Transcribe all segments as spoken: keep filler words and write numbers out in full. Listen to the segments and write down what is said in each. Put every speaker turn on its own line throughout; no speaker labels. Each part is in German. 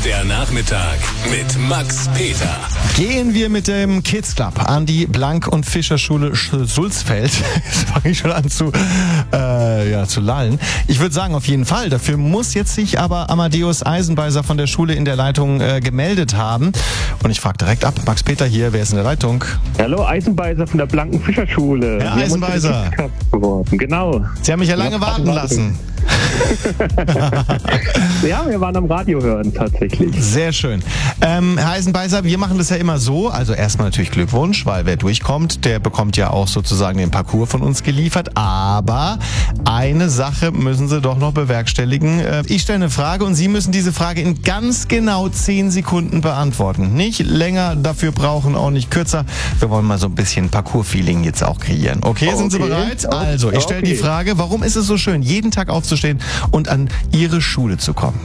Der Nachmittag mit Max Peter.
Gehen wir mit dem Kids Club an die Blank- und Fischerschule Sulzfeld. Jetzt fange ich schon an zu, äh, ja, zu lallen. Ich würde sagen, auf jeden Fall. Dafür muss jetzt sich aber Amadeus Eisenbeiser von der Schule in der Leitung äh, gemeldet haben. Und ich frage direkt ab, Max Peter hier, wer ist in der Leitung?
Hallo, Eisenbeiser von der Blanken Fischerschule.
Herr Eisenbeiser.
Genau.
Sie haben mich ja lange warten lassen.
Ja, wir waren am Radio hören, tatsächlich.
Sehr schön. Ähm, Herr Eisenbeiser, wir machen das ja immer so, also erstmal natürlich Glückwunsch, weil wer durchkommt, der bekommt ja auch sozusagen den Parcours von uns geliefert, aber eine Sache müssen Sie doch noch bewerkstelligen. Äh, ich stelle eine Frage und Sie müssen diese Frage in ganz genau zehn Sekunden beantworten. Nicht länger dafür brauchen, auch nicht kürzer. Wir wollen mal so ein bisschen Parcours-Feeling jetzt auch kreieren. Okay, okay. Sind Sie bereit? Also, ich stelle okay. die Frage, warum ist es so schön, jeden Tag aufzustehen und an Ihre Schule zu kommen?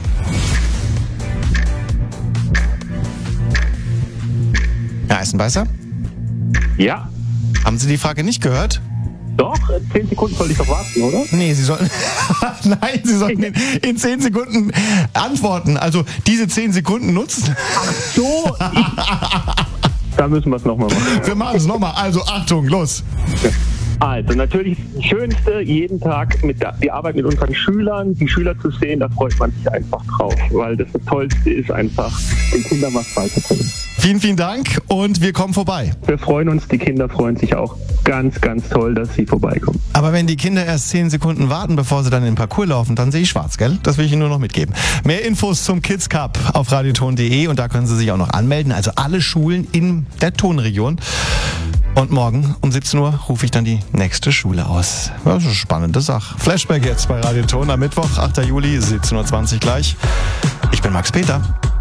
Herr Eisenbeißer?
Ja.
Haben Sie die Frage nicht gehört?
Doch, zehn Sekunden soll ich doch warten, oder?
Nee, Sie sollten, nein, Sie sollten in, in zehn Sekunden antworten. Also diese zehn Sekunden nutzen.
Ach so. Ich, da müssen wir es nochmal machen.
Wir machen es nochmal. Also Achtung, los.
Also natürlich das Schönste, jeden Tag mit der, die Arbeit mit unseren Schülern, die Schüler zu sehen, da freut man sich einfach drauf, weil das, das Tollste ist einfach, den Kindern was beizubringen.
Vielen, vielen Dank und wir kommen vorbei.
Wir freuen uns, die Kinder freuen sich auch ganz, ganz toll, dass sie vorbeikommen.
Aber wenn die Kinder erst zehn Sekunden warten, bevor sie dann in den Parcours laufen, dann sehe ich schwarz, gell? Das will ich Ihnen nur noch mitgeben. Mehr Infos zum Kids Cup auf radioton punkt de und da können Sie sich auch noch anmelden, also alle Schulen in der Tonregion. Und morgen um siebzehn Uhr rufe ich dann die nächste Schule aus. Das ist eine spannende Sache. Flashback jetzt bei Radio Ton am Mittwoch, achter Juli, siebzehn Uhr zwanzig gleich. Ich bin Max Peter.